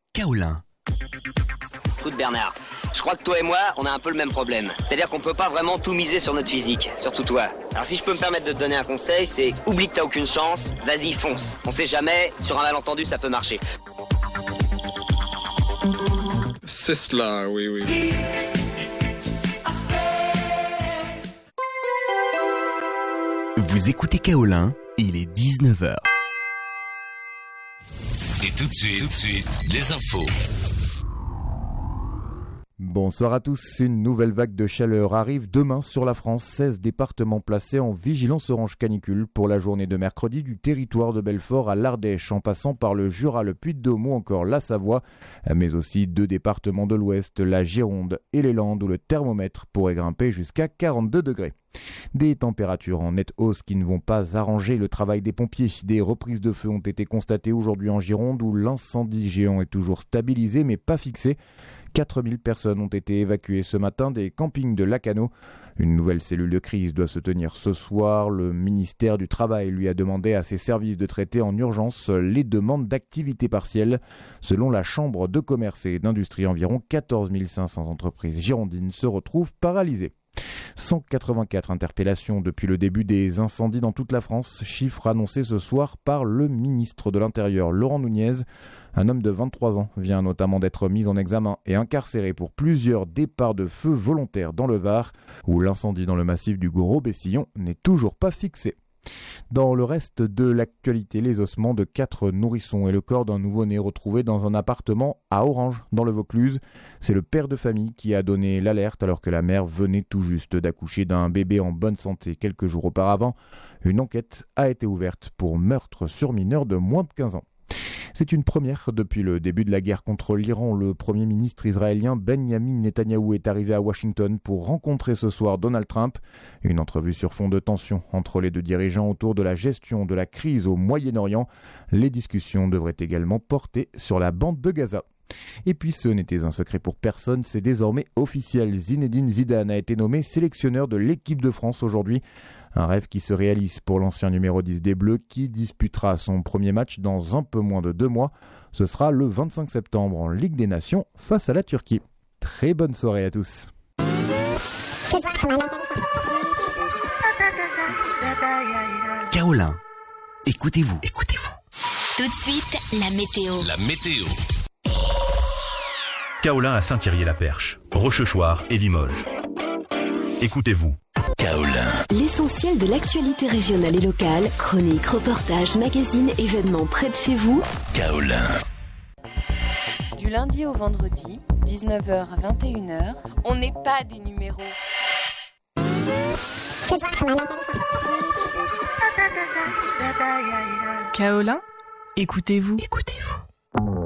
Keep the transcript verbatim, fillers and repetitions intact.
Kaolin. Écoute Bernard, je crois que toi et moi, on a un peu le même problème. C'est-à-dire qu'on peut pas vraiment tout miser sur notre physique, surtout toi. Alors si je peux me permettre de te donner un conseil, c'est oublie que t'as aucune chance, vas-y fonce. On sait jamais, sur un malentendu ça peut marcher. C'est cela, oui, oui. Vous écoutez Kaolin, il est dix-neuf heures. Et tout de suite, tout de suite, les infos. Bonsoir à tous, une nouvelle vague de chaleur arrive demain sur la France. seize départements placés en vigilance orange canicule pour la journée de mercredi, du territoire de Belfort à l'Ardèche, en passant par le Jura, le Puy-de-Dôme ou encore la Savoie, mais aussi deux départements de l'Ouest, la Gironde et les Landes, où le thermomètre pourrait grimper jusqu'à quarante-deux degrés. Des températures en nette hausse qui ne vont pas arranger le travail des pompiers. Des reprises de feu ont été constatées aujourd'hui en Gironde, où l'incendie géant est toujours stabilisé mais pas fixé. quatre mille personnes ont été évacuées ce matin des campings de Lacanau. Une nouvelle cellule de crise doit se tenir ce soir. Le ministère du Travail lui a demandé à ses services de traiter en urgence les demandes d'activité partielle. Selon la Chambre de commerce et d'industrie, environ quatorze mille cinq cents entreprises girondines se retrouvent paralysées. cent quatre-vingt-quatre interpellations depuis le début des incendies dans toute la France, chiffre annoncé ce soir par le ministre de l'Intérieur Laurent Nunez. Un homme de vingt-trois ans vient notamment d'être mis en examen et incarcéré pour plusieurs départs de feu volontaires dans le Var, où l'incendie dans le massif du Gros-Bessillon n'est toujours pas fixé. Dans le reste de l'actualité, les ossements de quatre nourrissons et le corps d'un nouveau-né retrouvé dans un appartement à Orange, dans le Vaucluse. C'est le père de famille qui a donné l'alerte alors que la mère venait tout juste d'accoucher d'un bébé en bonne santé quelques jours auparavant. Une enquête a été ouverte pour meurtre sur mineur de moins de quinze ans. C'est une première depuis le début de la guerre contre l'Iran. Le Premier ministre israélien Benjamin Netanyahou est arrivé à Washington pour rencontrer ce soir Donald Trump. Une entrevue sur fond de tension entre les deux dirigeants autour de la gestion de la crise au Moyen-Orient. Les discussions devraient également porter sur la bande de Gaza. Et puis ce n'était un secret pour personne, c'est désormais officiel. Zinedine Zidane a été nommé sélectionneur de l'équipe de France aujourd'hui. Un rêve qui se réalise pour l'ancien numéro dix des Bleus qui disputera son premier match dans un peu moins de deux mois. Ce sera le vingt-cinq septembre en Ligue des Nations face à la Turquie. Très bonne soirée à tous. Kaolin, écoutez-vous, écoutez-vous. Tout de suite, la météo. La météo. Kaolin à Saint-Thierry-la-Perche, Rochechouart et Limoges. Écoutez-vous. Kaolin. L'essentiel de l'actualité régionale et locale, chroniques, reportages, magazines, événements près de chez vous. Kaolin. Du lundi au vendredi, dix-neuf heures à vingt et une heures, on n'est pas des numéros. Kaolin, écoutez-vous. Écoutez-vous.